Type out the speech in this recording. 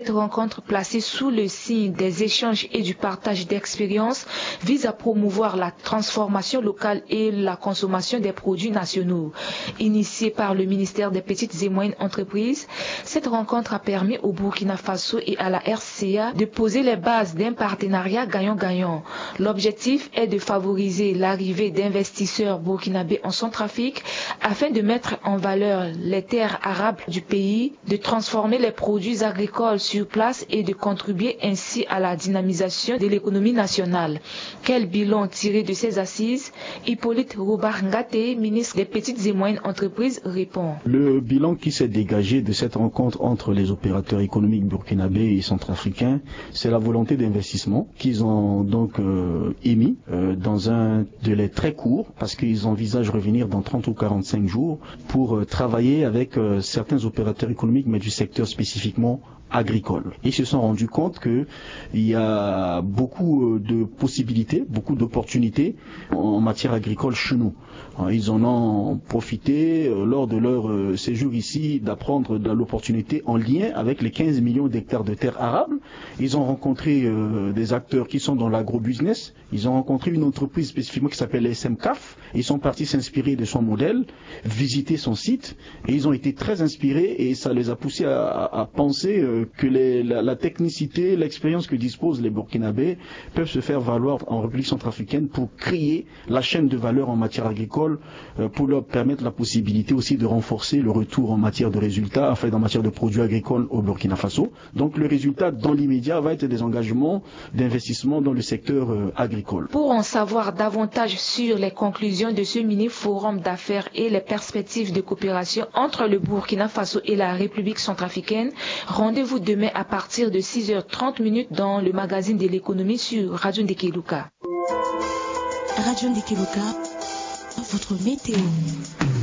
Cette rencontre placée sous le signe des échanges et du partage d'expériences vise à promouvoir la transformation locale et la consommation des produits nationaux. Initiée par le ministère des Petites et Moyennes Entreprises, cette rencontre a permis au Burkina Faso et à la RCA de poser les bases d'un partenariat gagnant-gagnant. L'objectif est de favoriser l'arrivée d'investisseurs burkinabés en Centrafrique afin de mettre en valeur les terres arables du pays, de transformer les produits agricoles sur place et de contribuer ainsi à la dynamisation de l'économie nationale. Quel bilan tiré de ces assises? Hippolyte Roubar-Ngaté, ministre des Petites et Moyennes Entreprises, répond. Le bilan qui s'est dégagé de cette rencontre entre les opérateurs économiques burkinabés et centrafricains, c'est la volonté d'investissement qu'ils ont donc émis dans un délai très court, parce qu'ils envisagent revenir dans 30 ou 45 jours pour travailler avec certains opérateurs économiques, mais du secteur spécifiquement agricole. Ils se sont rendus compte qu'il y a beaucoup de possibilités, beaucoup d'opportunités en matière agricole chez nous. Ils en ont profité lors de leur séjour ici d'apprendre de l'opportunité en lien avec les 15 millions d'hectares de terres arables. Ils ont rencontré des acteurs qui sont dans l'agro-business. Ils ont rencontré une entreprise spécifiquement qui s'appelle SMCAF. Ils sont partis s'inspirer de son modèle, visiter son site et ils ont été très inspirés et ça les a poussés à penser que la technicité, l'expérience que disposent les Burkinabés peuvent se faire valoir en République centrafricaine pour créer la chaîne de valeur en matière agricole, pour leur permettre la possibilité aussi de renforcer le retour en matière de résultats, enfin en matière de produits agricoles au Burkina Faso. Donc le résultat dans l'immédiat va être des engagements d'investissement dans le secteur agricole. Pour en savoir davantage sur les conclusions de ce mini-forum d'affaires et les perspectives de coopération entre le Burkina Faso et la République centrafricaine, rendez-vous demain à partir de 6h30 dans le magazine de l'économie sur Radio Ndekeluka. Radio Ndekeluka, votre météo.